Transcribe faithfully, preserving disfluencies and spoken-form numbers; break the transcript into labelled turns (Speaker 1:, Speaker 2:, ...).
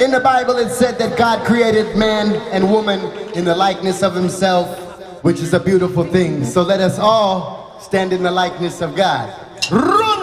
Speaker 1: In the Bible it said that God created man and woman in the likeness of himself, which is a beautiful thing. So let us all stand in the likeness of God. Run!